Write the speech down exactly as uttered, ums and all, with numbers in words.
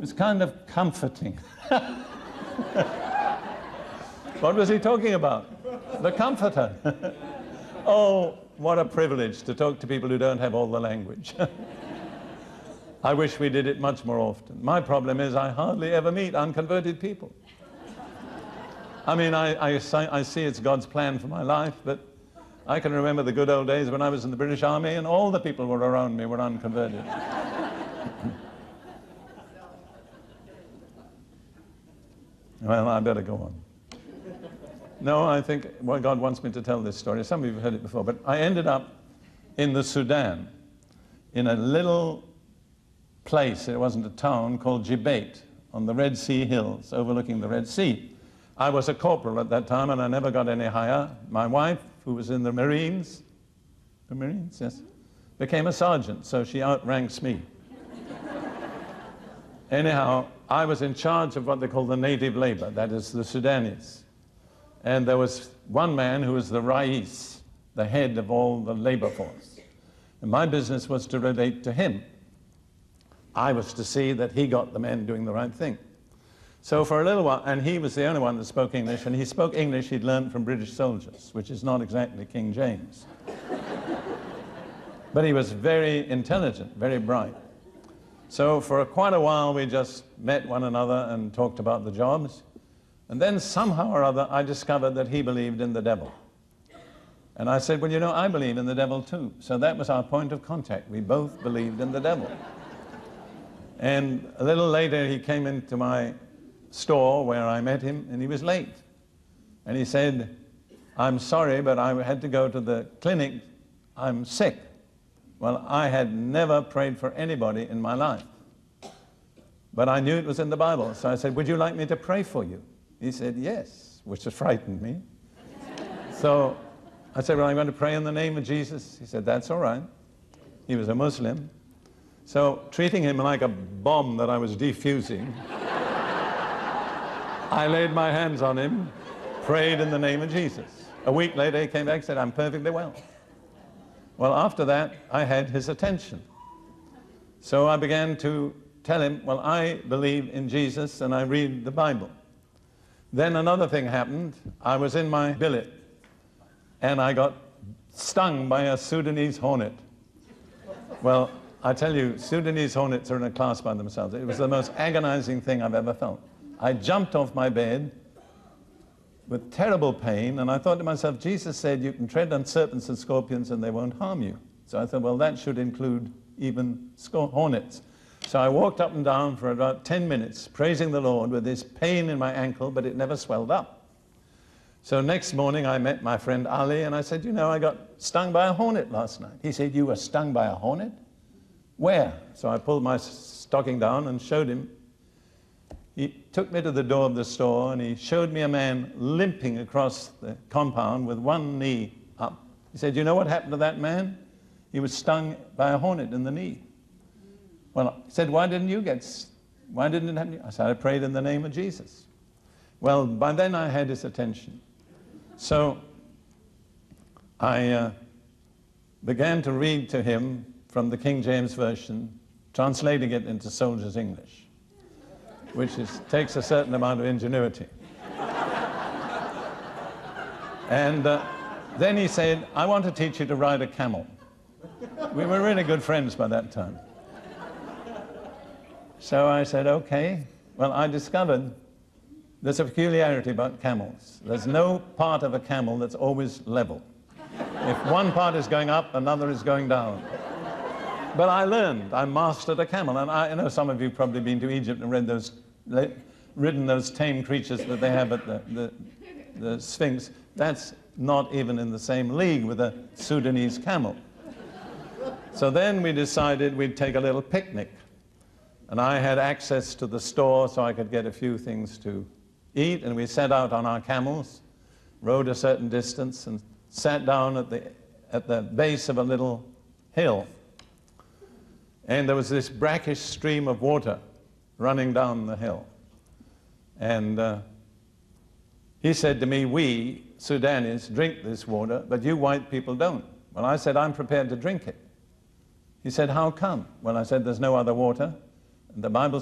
was kind of comforting. What was he talking about? The Comforter. Oh, what a privilege to talk to people who don't have all the language. I wish we did it much more often. My problem is I hardly ever meet unconverted people. I mean, I, I, I see it's God's plan for my life, but I can remember the good old days when I was in the British Army and all the people who were around me were unconverted. Well, I better go on. No, I think well, God wants me to tell this story. Some of you have heard it before, but I ended up in the Sudan, in a little place, it wasn't a town, called Jibate, on the Red Sea hills, overlooking the Red Sea. I was a corporal at that time, and I never got any higher. My wife, who was in the Marines, the Marines, yes, became a sergeant, so she outranks me. Anyhow, I was in charge of what they call the native labor, that is the Sudanese. And there was one man who was the Rais, the head of all the labor force. And my business was to relate to him. I was to see that he got the men doing the right thing. So for a little while, and he was the only one that spoke English, and he spoke English he'd learned from British soldiers, which is not exactly King James. But he was very intelligent, very bright. So for quite a while, we just met one another and talked about the jobs. And then somehow or other, I discovered that he believed in the devil. And I said, well, you know, I believe in the devil too. So that was our point of contact. We both believed in the devil. And a little later, he came into my store where I met him, and he was late. And he said, I'm sorry, but I had to go to the clinic. I'm sick. Well, I had never prayed for anybody in my life. But I knew it was in the Bible. So I said, would you like me to pray for you? He said, yes, which frightened me. So I said, well, I'm going to pray in the name of Jesus. He said, that's all right. He was a Muslim. So treating him like a bomb that I was defusing, I laid my hands on him, prayed in the name of Jesus. A week later, he came back and said, I'm perfectly well. Well, after that, I had his attention. So I began to tell him, well, I believe in Jesus and I read the Bible. Then another thing happened. I was in my billet and I got stung by a Sudanese hornet. Well, I tell you, Sudanese hornets are in a class by themselves. It was the most agonizing thing I've ever felt. I jumped off my bed with terrible pain, and I thought to myself, Jesus said you can tread on serpents and scorpions and they won't harm you. So I thought, well, that should include even hornets. So I walked up and down for about ten minutes, praising the Lord with this pain in my ankle, but it never swelled up. So next morning I met my friend Ali, and I said, you know, I got stung by a hornet last night. He said, you were stung by a hornet? Where? So I pulled my stocking down and showed him. He took me to the door of the store and he showed me a man limping across the compound with one knee up. He said, you know what happened to that man? He was stung by a hornet in the knee. Well, he said, why didn't you get, why didn't it happen? I said, I prayed in the name of Jesus. Well, by then I had his attention. So I uh, began to read to him from the King James Version, translating it into soldier's English, which is, takes a certain amount of ingenuity. And uh, then he said, I want to teach you to ride a camel. We were really good friends by that time. So I said, okay. Well, I discovered there's a peculiarity about camels. There's no part of a camel that's always level. If one part is going up, another is going down. But I learned, I mastered a camel, and I, I know some of you have probably been to Egypt and read those, ridden those tame creatures that they have at the, the, the Sphinx. That's not even in the same league with a Sudanese camel. So then we decided we'd take a little picnic, and I had access to the store so I could get a few things to eat, and we set out on our camels, rode a certain distance, and sat down at the, at the base of a little hill. And there was this brackish stream of water running down the hill. And uh, he said to me, we, Sudanese, drink this water, but you white people don't. Well, I said, I'm prepared to drink it. He said, how come? Well, I said, there's no other water. And the Bible